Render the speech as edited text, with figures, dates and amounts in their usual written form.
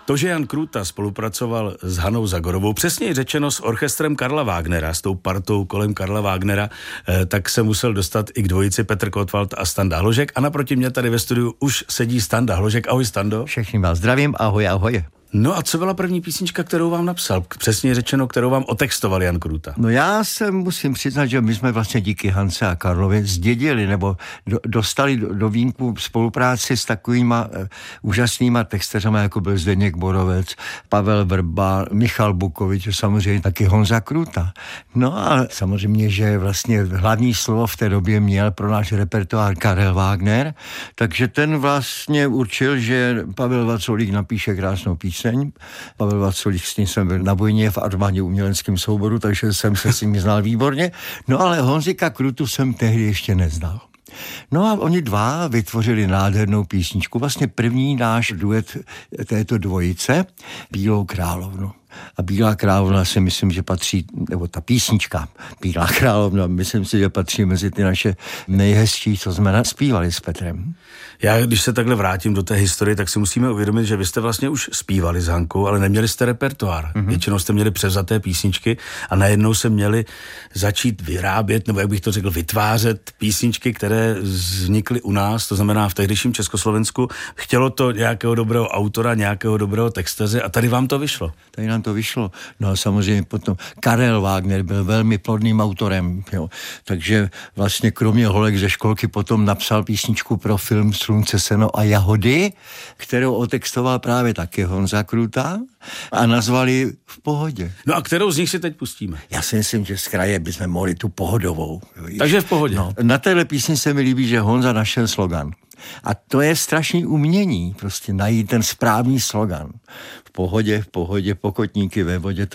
To, že Jan Krůta spolupracoval s Hanou Zagorovou, přesněji řečeno s orchestrem Karla Wagnera, s tou partou kolem Karla Wagnera, tak se musel dostat i k dvojici Petr Kotwald a Standa Hložek. A naproti mě tady ve studiu už sedí Standa Hložek. Ahoj, Stando. Všechny vás zdravím, ahoj, ahoj. No a co byla první písnička, kterou vám napsal? Přesně řečeno, kterou vám otextoval Jan Krůta? No já se musím přiznat, že my jsme vlastně díky Hance a Karlovi zdědili nebo dostali do vínku spolupráci s takovýma úžasnýma textařama, jako byl Zdeněk Borovec, Pavel Vrba, Michal Bukovič, samozřejmě taky Honza Krůta. No a samozřejmě, že vlastně hlavní slovo v té době měl pro náš repertoár Karel Wagner, takže ten vlastně určil, že Pavel Vaculík napíše krásnou píseň. Pavel Vaculík, s ním jsem byl na vojně v armádě uměleckém souboru, takže jsem se s ním znal výborně. No ale Honzika Krůtu jsem tehdy ještě neznal. No a oni dva vytvořili nádhernou písničku, vlastně první náš duet této dvojice, Bílou královnu. A Bílá královna si myslím, že patří, nebo ta písnička Bílá královna, myslím si, že patří mezi ty naše nejhezčí, co jsme naspívali s Petrem. Já, když se takhle vrátím do té historie, tak si musíme uvědomit, že vy jste vlastně už zpívali s Hankou, ale neměli jste repertoár. Většinou jste měli převzaté písničky a najednou se měli začít vyrábět, nebo jak bych to řekl, vytvářet písničky, které vznikly u nás, to znamená v tehdejším Československu. Chtělo to nějakého dobrého autora, nějakého dobrého textaře a tady vám to vyšlo. Tady nám to vyšlo. No a samozřejmě potom Karel Wagner byl velmi plodným autorem, jo. Takže vlastně kromě Holek ze školky potom napsal písničku pro film Slunce, seno a jahody, kterou otextoval právě taky Honza Krůta a nazvali V pohodě. No a kterou z nich si teď pustíme? Já si myslím, že z kraje bychom mohli tu pohodovou. Takže V pohodě. No, na téhle písni se mi líbí, že Honza našel slogan. A to je strašný umění, prostě najít ten správný slogan. V pohodě, pokotníky ve vodě.